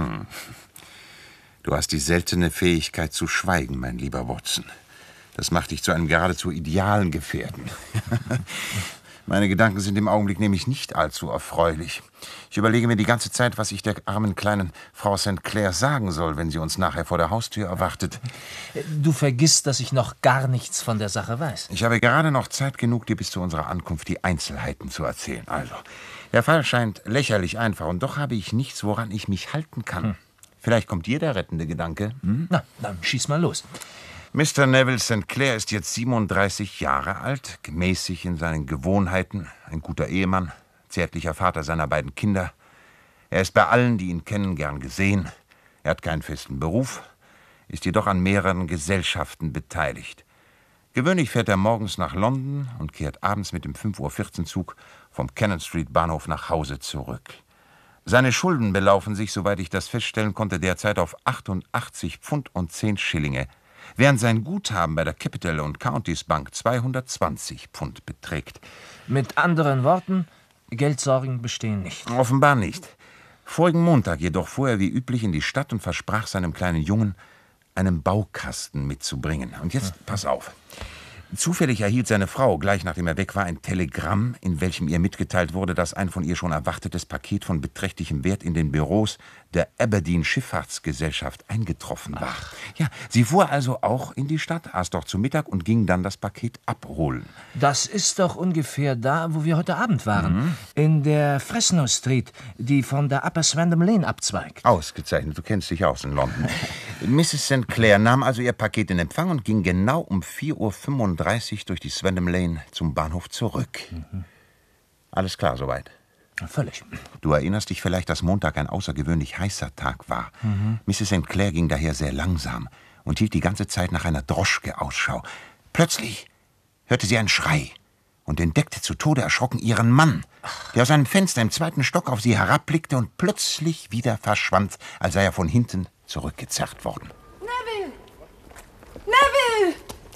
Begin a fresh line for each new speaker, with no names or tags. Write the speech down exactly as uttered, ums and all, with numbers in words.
Hm. Du hast die seltene Fähigkeit zu schweigen, mein lieber Watson. Das macht dich zu einem geradezu idealen Gefährten. Meine Gedanken sind im Augenblick nämlich nicht allzu erfreulich. Ich überlege mir die ganze Zeit, was ich der armen kleinen Frau Sankt Clair sagen soll, wenn sie uns nachher vor der Haustür erwartet.
Du vergisst, dass ich noch gar nichts von der Sache weiß.
Ich habe gerade noch Zeit genug, dir bis zu unserer Ankunft die Einzelheiten zu erzählen. Also, der Fall scheint lächerlich einfach, und doch habe ich nichts, woran ich mich halten kann. Hm. Vielleicht kommt dir der rettende Gedanke. Hm?
Na, dann schieß mal los.
Mister Neville Sankt Clair ist jetzt siebenunddreißig Jahre alt, gemäßig in seinen Gewohnheiten, ein guter Ehemann, zärtlicher Vater seiner beiden Kinder. Er ist bei allen, die ihn kennen, gern gesehen. Er hat keinen festen Beruf, ist jedoch an mehreren Gesellschaften beteiligt. Gewöhnlich fährt er morgens nach London und kehrt abends mit dem fünf Uhr vierzehn Zug vom Cannon Street Bahnhof nach Hause zurück. Seine Schulden belaufen sich, soweit ich das feststellen konnte, derzeit auf achtundachtzig Pfund und zehn Schillinge, während sein Guthaben bei der Capital und Counties Bank zweihundertzwanzig Pfund beträgt.
Mit anderen Worten, Geldsorgen bestehen nicht.
Offenbar nicht. Vorigen Montag jedoch fuhr er wie üblich in die Stadt und versprach seinem kleinen Jungen, einen Baukasten mitzubringen. Und jetzt mhm. pass auf. Zufällig erhielt seine Frau, gleich nachdem er weg war, ein Telegramm, in welchem ihr mitgeteilt wurde, dass ein von ihr schon erwartetes Paket von beträchtlichem Wert in den Büros der Aberdeen Schifffahrtsgesellschaft eingetroffen war. Ach. Ja, sie fuhr also auch in die Stadt, aß dort zu Mittag und ging dann das Paket abholen.
Das ist doch ungefähr da, wo wir heute Abend waren. Mhm. In der Fresno Street, die von der Upper Swandam Lane abzweigt.
Ausgezeichnet, du kennst dich aus in London. Misses Sankt Clair nahm also ihr Paket in Empfang und ging genau um vier Uhr fünfunddreißig durch die Swandam Lane zum Bahnhof zurück. Mhm. Alles klar soweit?
Völlig.
Du erinnerst dich vielleicht, dass Montag ein außergewöhnlich heißer Tag war. Mhm. Misses Sankt Clair ging daher sehr langsam und hielt die ganze Zeit nach einer Droschke Ausschau. Plötzlich hörte sie einen Schrei und entdeckte zu Tode erschrocken ihren Mann, der aus einem Fenster im zweiten Stock auf sie herabblickte und plötzlich wieder verschwand, als sei er von hinten zurückgezerrt worden.